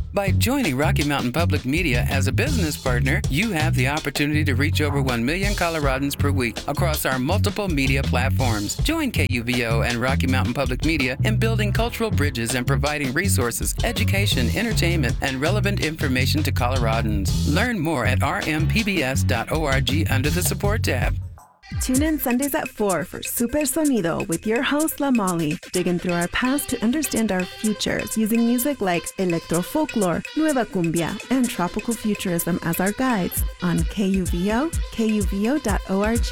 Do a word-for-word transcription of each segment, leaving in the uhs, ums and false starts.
By joining Rocky Mountain Public Media as a business partner, you have the opportunity to reach over one million Coloradans per week across our multiple media platforms. Join K U V O and Rocky Mountain Public Media in building cultural bridges and providing resources, education, entertainment, and relevant information to Coloradans. Learn more at r m p b s dot org under the support tab. Tune in Sundays at four for Super Sonido with your host, La Molly, digging through our past to understand our futures using music like electro folklore, nueva cumbia, and tropical futurism as our guides on K U V O, K U V O dot org.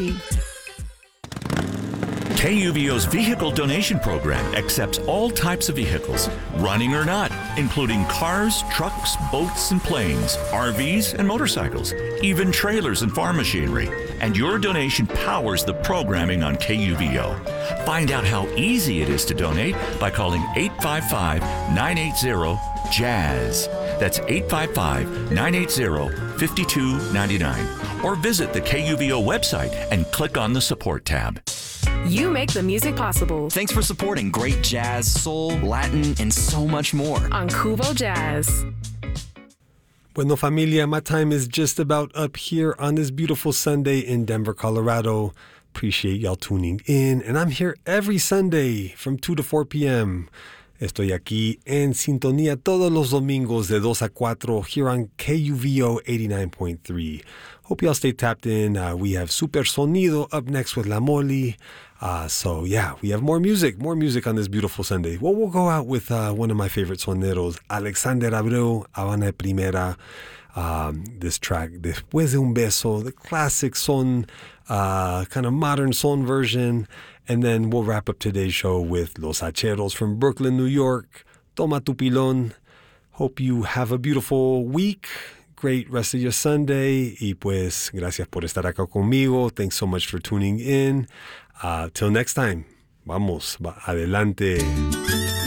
K U V O's vehicle donation program accepts all types of vehicles, running or not, including cars, trucks, boats, and planes, R Vs, and motorcycles, even trailers and farm machinery. And your donation powers the programming on K U V O. Find out how easy it is to donate by calling eight five five, nine eight zero, JAZZ. That's eight five five, nine eight zero, five two nine nine. Or visit the K U V O website and click on the support tab. You make the music possible. Thanks for supporting great jazz, soul, Latin, and so much more on Kubo Jazz. Bueno, familia, my time is just about up here on this beautiful Sunday in Denver, Colorado. Appreciate y'all tuning in. And I'm here every Sunday from two to four p.m. Estoy aquí en sintonía todos los domingos de dos a cuatro here on K U V O eighty-nine point three. Hope y'all stay tapped in. Uh, we have Super Sonido up next with La Molly. Uh, so, yeah, we have more music, more music on this beautiful Sunday. Well, we'll go out with uh, one of my favorite soneros, Alexander Abreu, Habana Primera. Um, this track, Después de un Beso, the classic son, uh, kind of modern son version. And then we'll wrap up today's show with Los Hacheros from Brooklyn, New York. Toma tu pilón. Hope you have a beautiful week. Great rest of your Sunday. Y pues, gracias por estar acá conmigo. Thanks so much for tuning in. Uh, till next time. Vamos, va adelante.